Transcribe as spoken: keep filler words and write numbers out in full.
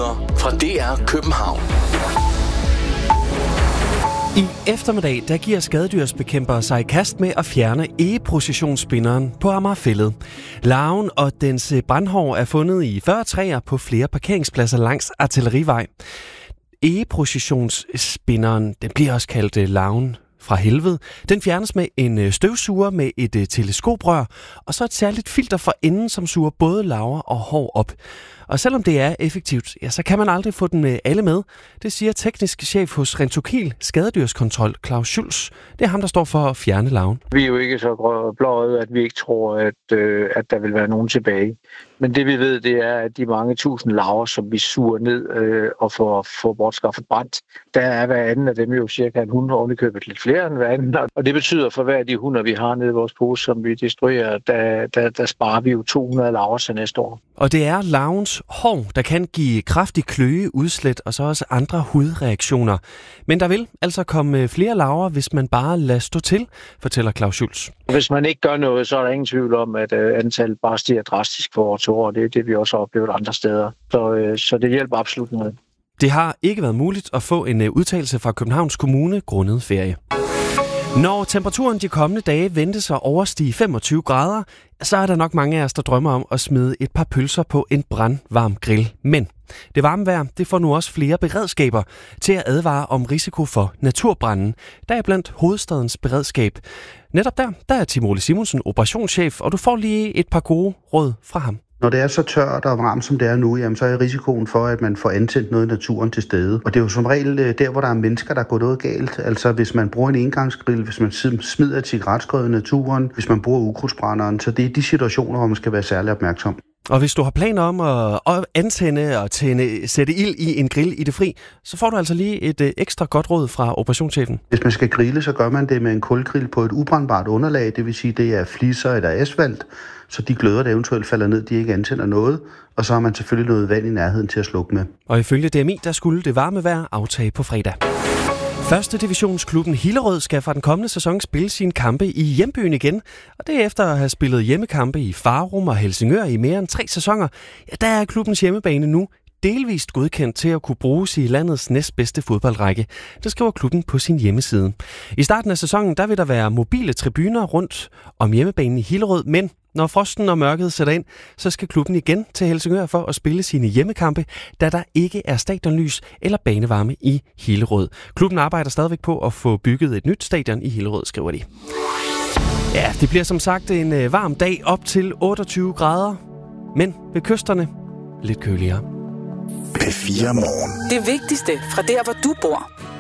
nyheder fra D R København. I eftermiddag der giver skadedyrsbekæmpere sig i kast med at fjerne egeprocessionsspinderen på Amagerfælled. Larven og dens brandhår er fundet i fyrre træer på flere parkeringspladser langs Artillerivej. Egeprocessionsspinderen, den bliver også kaldt larven fra helvede. Den fjernes med en støvsuger med et teleskoprør, og så et særligt filter for enden, som suger både larver og hår op. Og selvom det er effektivt, ja, så kan man aldrig få dem alle med. Det siger teknisk chef hos Rentokil Skadedyrskontrol, Claus Schulz. Det er ham, der står for at fjerne larven. Vi er jo ikke så blåøjede, at vi ikke tror, at, øh, at der vil være nogen tilbage. Men det vi ved, det er, at de mange tusind larver, som vi suger ned øh, og får, får bortskaffet brændt, der er hver anden af dem jo cirka en hund, ovenikøbet lidt flere end hver anden. Og det betyder, for hver af de hunder, vi har nede i vores pose, som vi destruerer, der, der, der sparer vi jo to hundrede larver til næste år. Og det er larvens hår, der kan give kraftig kløe, udslæt og så også andre hudreaktioner. Men der vil altså komme flere larver, hvis man bare lader stå til, fortæller Claus Schulz. Hvis man ikke gør noget, så er der ingen tvivl om, at antallet bare stiger drastisk for år til år. Det er det, vi også har oplevet andre steder. Så, så det hjælper absolut noget. Det har ikke været muligt at få en udtalelse fra Københavns Kommune grundet ferie. Når temperaturen de kommende dage ventes at overstige femogtyve grader, så er der nok mange af os, der drømmer om at smide et par pølser på en brandvarm grill. Men det varme vejr, det får nu også flere beredskaber til at advare om risiko for naturbranden. Der er blandt hovedstadens beredskab. Netop der, der er Tim Ole Simonsen operationschef, og du får lige et par gode råd fra ham. Når det er så tørt og varmt, som det er nu, jamen, så er risikoen for, at man får antændt noget i naturen til stede. Og det er jo som regel der, hvor der er mennesker, der går noget galt. Altså hvis man bruger en engangsgrill, hvis man smider et cigaretskod i naturen, hvis man bruger ukrudtsbrænderen. Så det er de situationer, hvor man skal være særlig opmærksom. Og hvis du har planer om at antænde og tænde, sætte ild i en grill i det fri, så får du altså lige et ekstra godt råd fra operationschefen. Hvis man skal grille, så gør man det med en kulgrill på et ubrændbart underlag, det vil sige, det er fliser eller asfalt, så de gløder, der eventuelt falder ned, de ikke antænder noget, og så har man selvfølgelig noget vand i nærheden til at slukke med. Og ifølge D M I, der skulle det varme vejr aftage på fredag. Første divisionsklubben Hillerød skal fra den kommende sæson spille sine kampe i hjembyen igen, og det efter at have spillet hjemmekampe i Farum og Helsingør i mere end tre sæsoner, ja, der er klubbens hjemmebane nu delvist godkendt til at kunne bruges i landets næstbedste fodboldrække. Det skriver klubben på sin hjemmeside. I starten af sæsonen, der vil der være mobile tribuner rundt om hjemmebanen i Hillerød, men når frosten og mørket sætter ind, så skal klubben igen til Helsingør for at spille sine hjemmekampe, da der ikke er stadionlys eller banevarme i Hillerød. Klubben arbejder stadigvæk på at få bygget et nyt stadion i Hillerød, skriver de. Ja, det bliver som sagt en varm dag op til otteogtyve grader, men ved kysterne lidt køligere. P fire Morgen. Det vigtigste fra der, hvor du bor.